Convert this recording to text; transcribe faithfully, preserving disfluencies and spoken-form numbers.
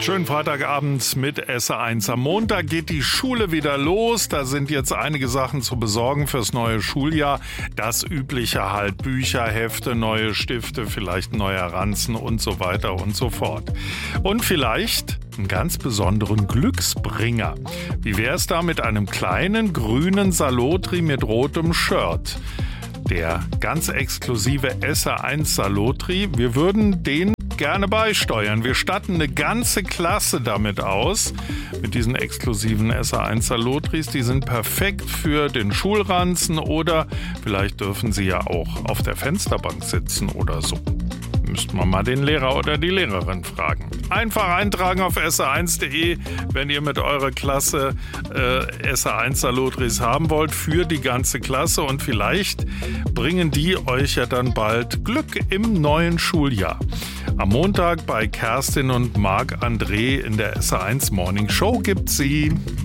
Schönen Freitagabend mit S R eins. Am Montag geht die Schule wieder los. Da sind jetzt einige Sachen zu besorgen fürs neue Schuljahr. Das Übliche halt, Bücher, Hefte, neue Stifte, vielleicht ein neuer Ranzen und so weiter und so fort. Und vielleicht einen ganz besonderen Glücksbringer. Wie wäre es da mit einem kleinen grünen Salotri mit rotem Shirt? Der ganz exklusive S R eins Salotri. Wir würden den gerne beisteuern. Wir statten eine ganze Klasse damit aus, mit diesen exklusiven S R eins Salotris. Die sind perfekt für den Schulranzen oder vielleicht dürfen sie ja auch auf der Fensterbank sitzen oder so. Müsste man mal den Lehrer oder die Lehrerin fragen. Einfach eintragen auf S R eins punkt de, wenn ihr mit eurer Klasse äh, S R eins Salotris haben wollt für die ganze Klasse, und vielleicht bringen die euch ja dann bald Glück im neuen Schuljahr. Am Montag bei Kerstin und Marc André in der S R eins Morning Show gibt's sie.